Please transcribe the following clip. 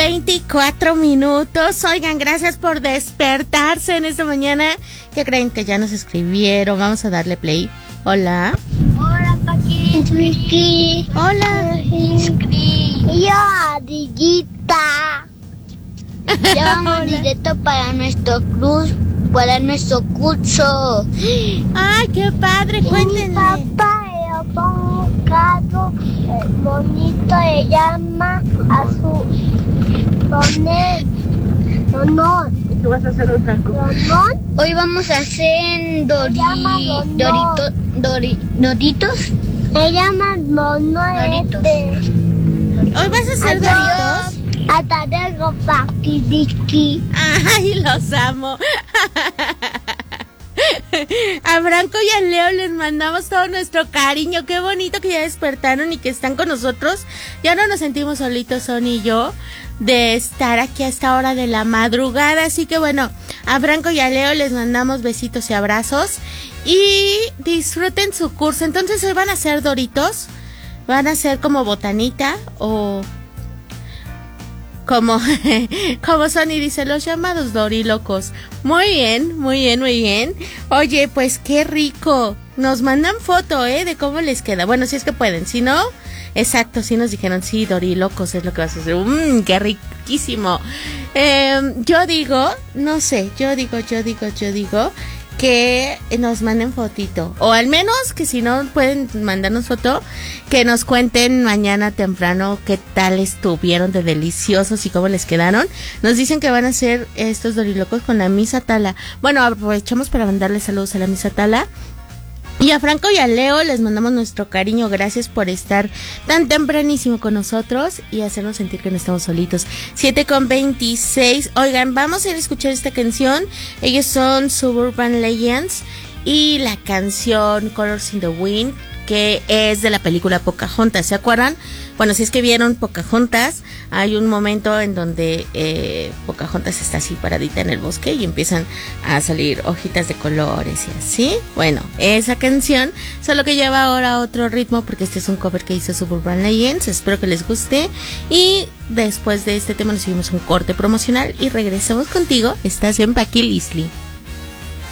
7:24. Oigan, gracias por despertarse en esta mañana. ¿Qué creen? Que ya nos escribieron. Vamos a darle play. Hola. Hola, Paquín. Hola. Yo, Adillita. Ya vamos directo para nuestro curso. Ay, qué padre. Cuéntenme. Mi papá le pongo un gato, el bonito le llama a su Nonón. ¿Tú vas a hacer otra cosa? Nonón. Hoy vamos a hacer Doritos. Se llama Nonón. ¿Hoy vas a hacer Doritos? Hasta luego, Paquidiki. Ay, los amo. A Branco y a Leo les mandamos todo nuestro cariño. Qué bonito que ya despertaron y que están con nosotros. Ya no nos sentimos solitos, Son y yo, de estar aquí a esta hora de la madrugada. Así que bueno, a Branco y a Leo les mandamos besitos y abrazos. Y disfruten su curso. Entonces hoy van a hacer Doritos. Van a ser como botanita o... Como Sony dice, los llamados dorilocos. Muy bien, muy bien, muy bien. Oye, pues qué rico. Nos mandan foto, de cómo les queda. Bueno, si es que pueden, si no, exacto, si nos dijeron, sí, dorilocos es lo que vas a hacer. Qué riquísimo. Yo digo, no sé, yo digo que nos manden fotito, o al menos que si no pueden mandarnos foto, que nos cuenten mañana temprano qué tal estuvieron de deliciosos y cómo les quedaron. Nos dicen que van a hacer estos dorilocos con la Miss Atala. Bueno, aprovechamos para mandarle saludos a la Miss Atala. Y a Franco y a Leo les mandamos nuestro cariño. Gracias por estar tan tempranísimo con nosotros y hacernos sentir que no estamos solitos. 7:26. Oigan, vamos a ir a escuchar esta canción. Ellos son Suburban Legends y la canción Colors in the Wind, que es de la película Pocahontas. ¿Se acuerdan? Bueno, si es que vieron Pocahontas, hay un momento en donde Pocahontas está así paradita en el bosque y empiezan a salir hojitas de colores y así. Bueno, esa canción, solo que lleva ahora otro ritmo porque este es un cover que hizo Suburban Legends. Espero que les guste. Y después de este tema nos subimos un corte promocional y regresamos contigo. Estás en Paqui Lisli.